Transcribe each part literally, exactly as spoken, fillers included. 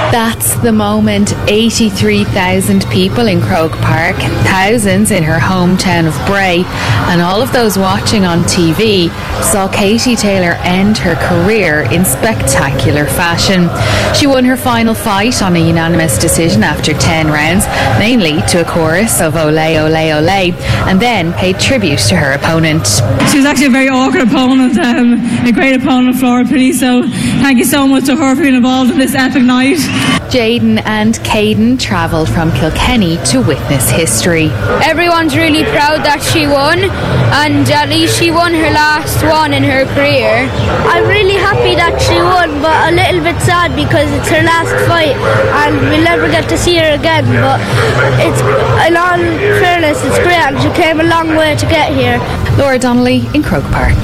That's the moment. eighty-three thousand people in Croke Park, thousands in her hometown of Bray, and all of those watching on T V saw Katie Taylor end her career in spectacular fashion. She won her final fight on a unanimous decision after ten rounds, mainly to a chorus of Olé, Olé, Olé, and then paid tribute to her opponent. She was actually a very awkward opponent, um, a great opponent, Flora Pitty, so thank you so much to her for being involved in this epic night. Jaden and Caden travelled from Kilkenny to witness history. Everyone's really proud that she won, and at least she won her last one in her career. I'm really happy that she won, but a little bit sad because it's her last fight and we'll never get to see her again. But it's, in all fairness, it's great and she came a long way to get here. Laura Donnelly in Croke Park.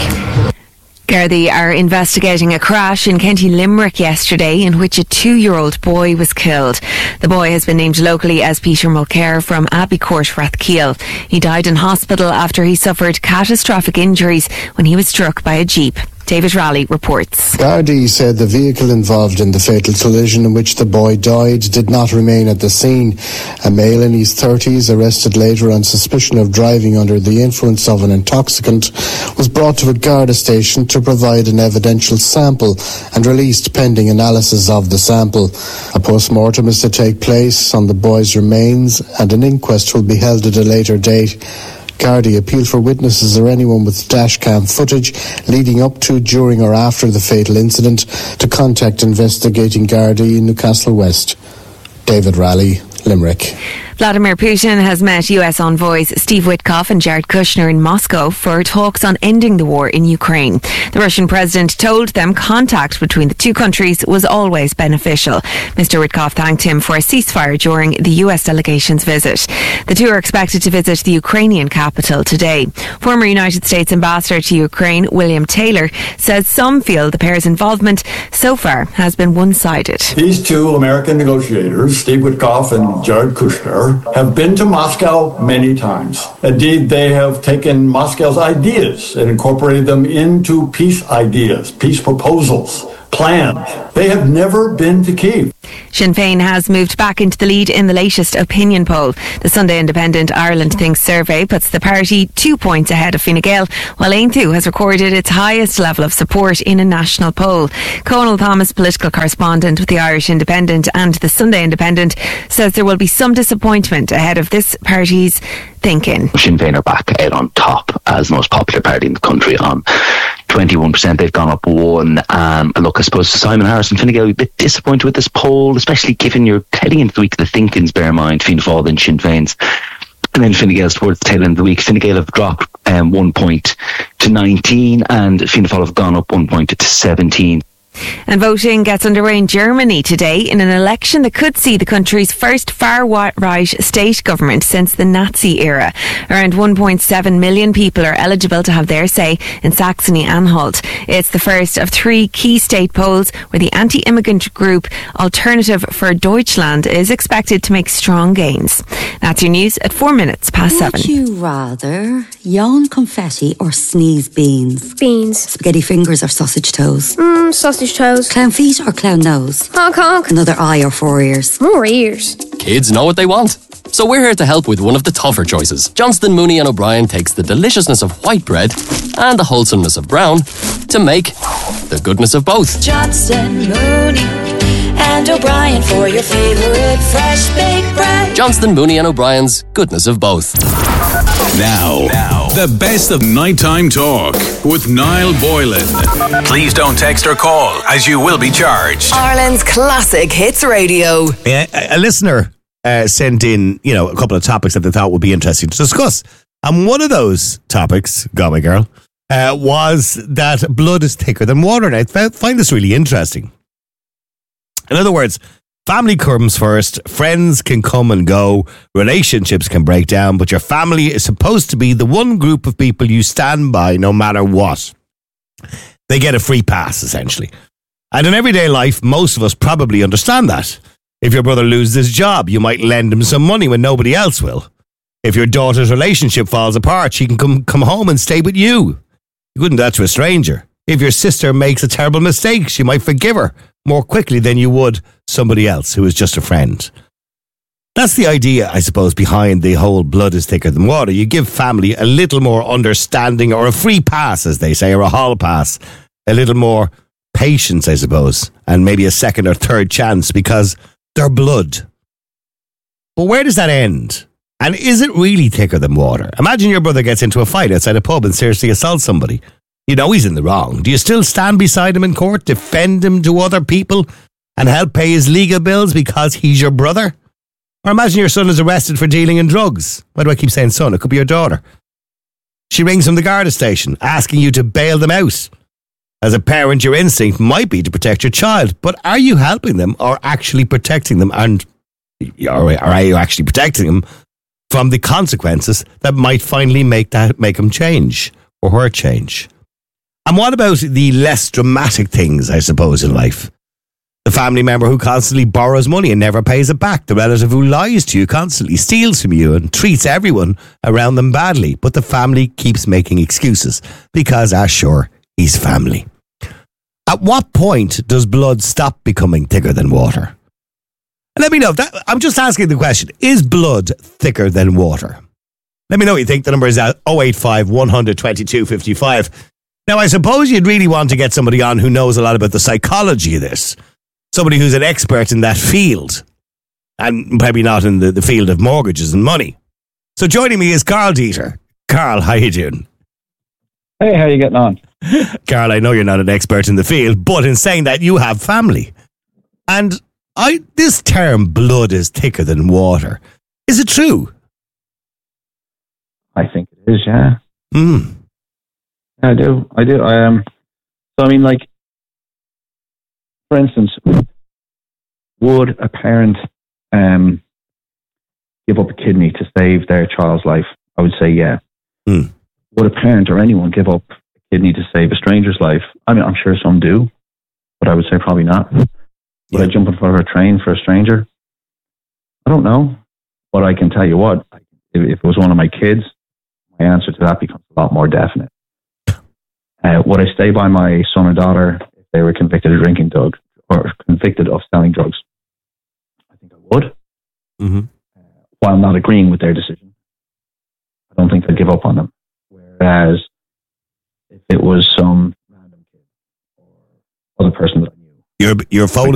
Gardaí are investigating a crash in County Limerick yesterday in which a two-year-old boy was killed. The boy has been named locally as Peter Mulcair from Abbeycourt, Rathkeale. He died in hospital after he suffered catastrophic injuries when he was struck by a jeep. David Raleigh reports. Gardaí said the vehicle involved in the fatal collision in which the boy died did not remain at the scene. A male in his thirties, arrested later on suspicion of driving under the influence of an intoxicant, was brought to a Garda station to provide an evidential sample and released pending analysis of the sample. A post-mortem is to take place on the boy's remains and an inquest will be held at a later date. Gardaí appeal for witnesses or anyone with dashcam footage leading up to, during or after the fatal incident to contact investigating Gardaí in Newcastle West. David Raleigh, Limerick. Vladimir Putin has met U S envoys Steve Witkoff and Jared Kushner in Moscow for talks on ending the war in Ukraine. The Russian president told them contact between the two countries was always beneficial. Mister Witkoff thanked him for a ceasefire during the U S delegation's visit. The two are expected to visit the Ukrainian capital today. Former United States ambassador to Ukraine, William Taylor, says some feel the pair's involvement so far has been one-sided. These two American negotiators, Steve Witkoff and Jared Kushner, have been to Moscow many times. Indeed, they have taken Moscow's ideas and incorporated them into peace ideas, peace proposals, plans. They have never been to Kyiv. Sinn Féin has moved back into the lead in the latest opinion poll. The Sunday Independent Ireland Thinks survey puts the party two points ahead of Fine Gael, while Aontú has recorded its highest level of support in a national poll. Conal Thomas, political correspondent with the Irish Independent and the Sunday Independent, says there will be some disappointment ahead of this party's thinking. Sinn Féin are back out on top as the most popular party in the country on twenty-one percent. They've gone up one. Um, look, I suppose Simon Harris and Fine Gael are a bit disappointed with this poll, especially given you're heading into the week of the thinkings, bear in mind, Fianna Fáil and Sinn Féin's. And then Fine Gael's towards the tail end of the week. Fine Gael have dropped um, one point to nineteen and Fianna Fáil have gone up one point to seventeen. And voting gets underway in Germany today in an election that could see the country's first far-right state government since the Nazi era. Around one point seven million people are eligible to have their say in Saxony-Anhalt. It's the first of three key state polls where the anti-immigrant group Alternative for Deutschland is expected to make strong gains. That's your news at four minutes past seven. Would you rather yawn confetti or sneeze beans? Beans. Spaghetti fingers or sausage toes? Mmm, sausage toes. Clown feet or clown nose? Honk honk. Another eye or four ears? More ears. Kids know what they want. So we're here to help with one of the tougher choices. Johnston, Mooney and O'Brien takes the deliciousness of white bread and the wholesomeness of brown to make the goodness of both. Johnston, Mooney and O'Brien for your favourite fresh baked bread. Johnston, Mooney and O'Brien's goodness of both. Now, now, the best of nighttime talk with Niall Boylan. Please don't text or call, as you will be charged. Ireland's classic hits radio. A, a listener uh, sent in, you know, a couple of topics that they thought would be interesting to discuss, and one of those topics, God my girl, uh, was that blood is thicker than water. And I find this really interesting. In other words, family comes first, friends can come and go, relationships can break down, but your family is supposed to be the one group of people you stand by no matter what. They get a free pass, essentially. And in everyday life, most of us probably understand that. If your brother loses his job, you might lend him some money when nobody else will. If your daughter's relationship falls apart, she can come, come home and stay with you. You couldn't do that to a stranger. If your sister makes a terrible mistake, she might forgive her more quickly than you would somebody else who is just a friend. That's the idea, I suppose, behind the whole blood is thicker than water. You give family a little more understanding, or a free pass, as they say, or a hall pass, a little more patience, I suppose, and maybe a second or third chance because they're blood. But where does that end? And is it really thicker than water? Imagine your brother gets into a fight outside a pub and seriously assaults somebody. You know he's in the wrong. Do you still stand beside him in court, defend him to other people, and help pay his legal bills because he's your brother? Or imagine your son is arrested for dealing in drugs. Why do I keep saying son? It could be your daughter. She rings from the Garda station, asking you to bail them out. As a parent, your instinct might be to protect your child, but are you helping them or actually protecting them? And or are you actually protecting them from the consequences that might finally make that make them change or her change? And what about the less dramatic things, I suppose, in life? The family member who constantly borrows money and never pays it back. The relative who lies to you constantly, steals from you and treats everyone around them badly. But the family keeps making excuses because, ah, sure, he's family. At what point does blood stop becoming thicker than water? Let me know. That, I'm just asking the question. Is blood thicker than water? Let me know what you think. The number is at oh eight five, one hundred, twenty-two fifty-five. Now, I suppose you'd really want to get somebody on who knows a lot about the psychology of this. Somebody who's an expert in that field. And maybe not in the, the field of mortgages and money. So joining me is Carl Dieter. Carl, how you doing? Hey, how you getting on? Carl, I know you're not an expert in the field, but in saying that, you have family. And I this term, blood is thicker than water. Is it true? I think it is, yeah. Mm. I do. I do. I um. So, I mean, like, for instance, would a parent um, give up a kidney to save their child's life? I would say, yeah. Mm. Would a parent or anyone give up a kidney to save a stranger's life? I mean, I'm sure some do, but I would say probably not. Would Yeah. I jump in front of a train for a stranger? I don't know. But I can tell you what, if, if it was one of my kids, my answer to that becomes a lot more definite. Uh, would I stay by my son or daughter if they were convicted of drinking drugs or convicted of selling drugs? I think I would. Mm-hmm. Uh, while not agreeing with their decision, I don't think I'd give up on them. Whereas if it was some random kid or other person that I knew, Your your phone